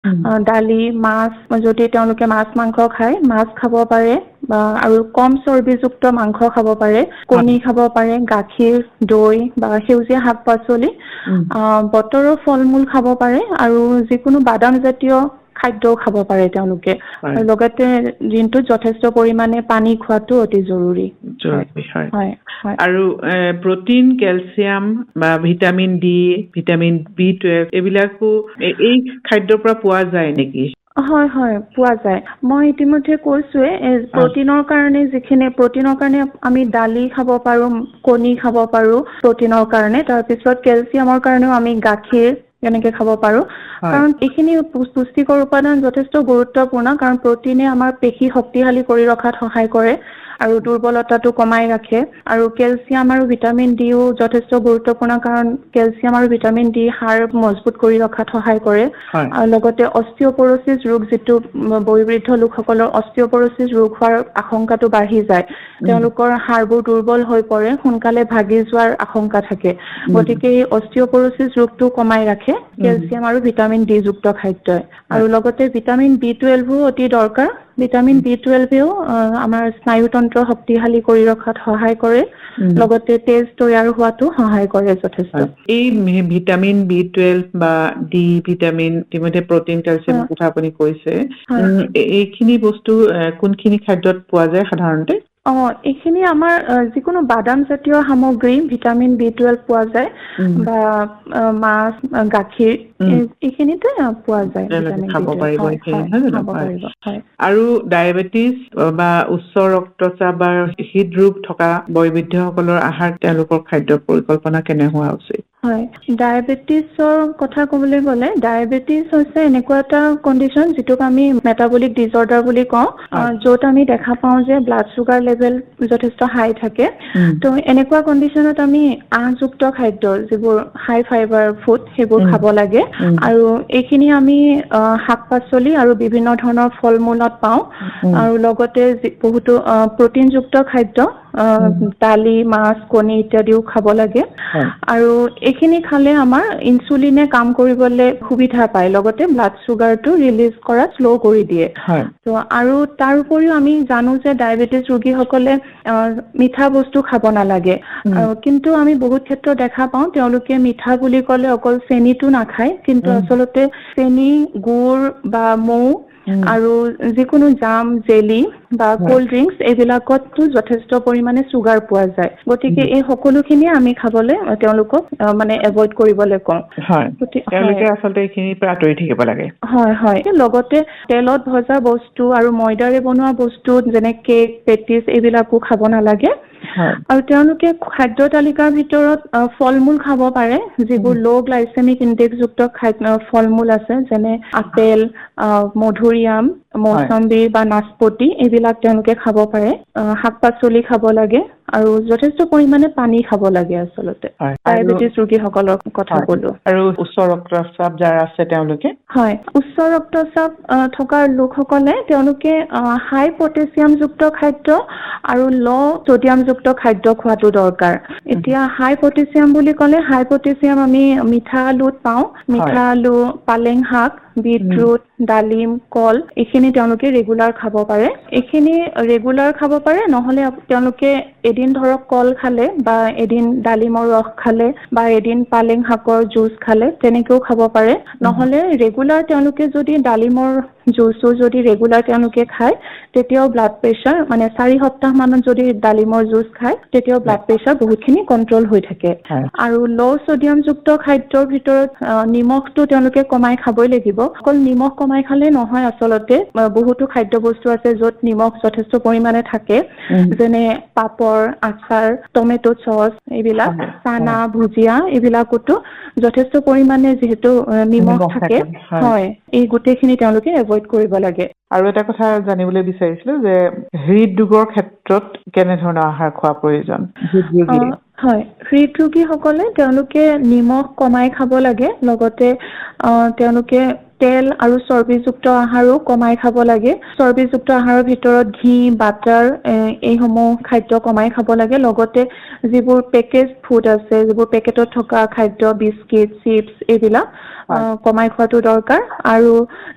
দালি মাছ যদি তেওঁলোকে মাছ মাংস খায় মাছ খাব পাৰে আৰু কম চৰ্বিযুক্ত মাংস খাব পাৰে কণী খাব পাৰে গাখীৰ দৈ বা সেউজীয়া শাক পাচলি বতৰৰ ফল মূল খাব পাৰে আৰু যিকোনো বাদাম জাতীয় খাদ্যও খাব পাৰে তেওঁলোকে আৰু লগতে দিনটোত যথেষ্ট পৰিমাণে পানী খোৱাটো অতি জৰুৰী হয় আৰু প্ৰটিন কেলছিয়াম বা ভিটামিন ডি ভিটামিন B12 এইবিলাকো এই খাদ্যৰ পৰা পোৱা যায় নেকি হয় হয় পোৱা যায় মই ইতিমধ্যে কৈছোৱে প্ৰটিনৰ কাৰণে আমি দালি খাব পাৰো কণী খাব পাৰো প্ৰটিনৰ কাৰণে তাৰ পিছত কেলছিয়ামৰ কাৰণেও আমি গাখীৰ এনেকে খাব পাৰো কাৰণ এইখিনি পুষ্টিকৰ উপাদান যথেষ্ট গুৰুত্বপূৰ্ণ কাৰণ প্ৰটিনে আমাৰ পেশী শক্তিশালী কৰি ৰখাত সহায় কৰে আৰু দুৰ্বলতাটো কমাই ৰাখে আৰু কেলছিয়াম আৰু ভিটামিন ডিও যথেষ্ট গুৰুত্বপূৰ্ণ কাৰণ কেলছিয়াম আৰু ভিটামিন ডি হাড় মজবুত কৰি ৰখাত সহায় কৰে আৰু লগতে অস্টিঅপৰোচিছ ৰোগ যেটো বয়োবৃদ্ধ লোকসকলৰ অস্টিঅপৰোচিছ ৰোগ হোৱাৰ আশংকাটো বাঢ়ি যায় তেওঁলোকৰ হাড়বোৰ দুৰ্বল হৈ পৰে সোনকালে ভাগি যোৱাৰ আশংকা থাকে গতিকে এই অস্টিঅপৰোচিছ ৰোগটো কমাই ৰাখে কেলছিয়াম আৰু ভিটামিন ডি যুক্ত খাদ্যই আৰু লগতে ভিটামিন B12ও অতি দৰকাৰ ভিটামিন B12ও আমাৰ স্নায়ুতন্ত্ৰ শক্তিশালী কৰি ৰখাত সহায় কৰে লগতে তেজ তৈয়াৰ হোৱাটো সহায় কৰে যথেষ্ট এই ভিটামিন B12 বা ডি ভিটামিন ইতিমধ্যে প্ৰটিন কেলছিয়াম কথা আপুনি কৈছে এইখিনি বস্তু কোনখিনি খাদ্যত পোৱা যায় সাধাৰণতে এইখিনি আমাৰ যিকোনো বাদাম জাতীয় সামগ্ৰী ভিটামিন B12 পোৱা যায় বা মাছ গাখীৰ এইখিনিতে পোৱা যায় খাব পাৰিব আৰু ডায়েবেটিছ বা উচ্চ ৰক্তচাপ বা হৃদৰোগ থকা বয়োবৃদ্ধসকলৰ আহাৰ তেওঁলোকৰ খাদ্য পৰিকল্পনা কেনে হোৱা উচিত হয় ডায়েবেটিছৰ কথা ক'বলৈ গ'লে ডায়েবেটিছ হৈছে এনেকুৱা এটা কণ্ডিশ্যন যিটোক আমি মেটাবলিক ডিজঅৰ্ডাৰ বুলি কওঁ য'ত আমি দেখা পাওঁ যে ব্লাড চুগাৰ লেভেল যথেষ্ট হাই থাকে তো এনেকুৱা কণ্ডিশ্যনত আমি আঁহযুক্ত খাদ্য যিবোৰ হাই ফাইবাৰ ফুড সেইবোৰ খাব লাগে আৰু এইখিনি আমি শাক পাচলি আৰু বিভিন্ন ধৰণৰ ফল মূলত পাওঁ আৰু লগতে বহুতো প্ৰটিনযুক্ত খাদ্য দালি মাছ কণী ইত্যাদিও খাব লাগে আৰু এইখিনি খালে আমাৰ ইনসুলিনে কাম কৰিবলৈ সুবিধা পায় লগতে ব্লাড চুগাৰটো ৰিলিজ কৰা স্লো কৰি দিয়ে তো আৰু তাৰ উপৰিও আমি জানো যে ডায়েবেটিছ ৰোগীসকলে মিঠা বস্তু খাব নালাগে কিন্তু আমি বহুত ক্ষেত্ৰত দেখা পাওঁ তেওঁলোকে মিঠা বুলি ক'লে অকল চেনিটো নাখায় কিন্তু আচলতে চেনি গুড় বা মৌ আৰু যিকোনো জাম জেলি বা কোল্ড ড্ৰিংকস এইবিলাকতো যথেষ্ট পৰিমাণে চুগাৰ পোৱা যায় গতিকে এই সকলোখিনিয়ে আমি খাবলৈ তেওঁলোকক মানে এভয়েড কৰিবলৈ কওঁ তেওঁলোকে আচলতে এইখিনিৰ পৰা আঁতৰি থাকিব লাগে হয় লগতে তেলত ভজা বস্তু আৰু ময়দাৰে বনোৱা বস্তু যেনে কেক পেটিছ এইবিলাকো খাব নালাগে আৰু তেওঁলোকে খাদ্য তালিকাৰ ভিতৰত ফল মূল খাব পাৰে যিবোৰ লো গ্লাইচেমিক ইনডেক্স যুক্ত ফল মূল আছে যেনে আপেল মধুৰিআম মৌচম্বী বা নাচপতি এইবিলাক তেওঁলোকে খাব পাৰে শাক পাচলি খাব লাগে আৰু যথেষ্ট পৰিমাণে পানী খাব লাগে আচলতে ডায়েবেটিছ ৰোগীসকলৰ কথা ক'লো আৰু উচ্চ ৰক্তচাপ যাৰ আছে তেওঁলোকে হয় উচ্চ ৰক্তচাপ থকা লোকসকলে তেওঁলোকে হাই পটেছিয়াম যুক্ত খাদ্য আৰু ল' সোডিয়াম যুক্ত খাদ্য খোৱাটো দৰকাৰ এতিয়া হাই পটেছিয়াম বুলি ক'লে হাই পটেছিয়াম আমি মিঠা আলুত পাওঁ মিঠা আলু পালেং শাক বিটৰুট ডালিম কল এইখিনি তেওঁলোকে ৰেগুলাৰ খাব পাৰে এইখিনি ৰেগুলাৰ খাব পাৰে নহলে তেওঁলোকে এদিন ধৰক কল খালে বা এদিন ডালিমৰ ৰস খালে বা এদিন পালেং শাকৰ জুচ খালে তেনেকেও খাব পাৰে নহলে ৰেগুলাৰ তেওঁলোকে যদি ডালিমৰ জুচো যদি ৰেগুলাৰ তেওঁলোকে খায় তেতিয়াও ব্লাড প্ৰেছাৰ মানে 4 সপ্তাহ মানত যদি ডালিমৰ জুচ খায় তেতিয়াও ব্লাড প্ৰেছাৰ বহুতখিনি কন্ট্ৰোল হৈ থাকে আৰু ল' সোডিয়াম যুক্ত খাদ্যৰ ভিতৰত নিমখটো তেওঁলোকে কমাই খাবই লাগিব অকল নিমখ কমাই খালে নহয় আচলতে বহুতো খাদ্য বস্তু আছে য'ত নিমখ যথেষ্ট পৰিমাণে থাকে যেনে পাপৰ আচাৰ টমেটো চচ এইবিলাক চানা ভুজিয়া এইবিলাকতো যথেষ্ট পৰিমাণে যেহেতু নিমখ থাকে হয় এই গোটেইখিনি তেওঁলোকে এভয়েড কৰিব লাগে আৰু এটা কথা জানিবলৈ বিচাৰিছিলো যে হৃদৰোগৰ ক্ষেত্ৰত কেনে ধৰণৰ আহাৰ খোৱা প্ৰয়োজন হয় হৃদৰোগীসকলে তেওঁলোকে নিমখ কমাই খাব লাগে লগতে তেওঁলোকে তেল আৰু চৰ্বিযুক্ত আহাৰো কমাই খাব লাগে চৰ্বিযুক্ত আহাৰৰ ভিতৰত ঘি বাটাৰ এইসমূহ খাদ্য কমাই খাব লাগে লগতে যিবোৰ পেকেজ ফুড আছে যিবোৰ পেকেটত থকা খাদ্য বিস্কিট চিপছ এইবিলাক কমাই খোৱাটো দৰকাৰ আৰু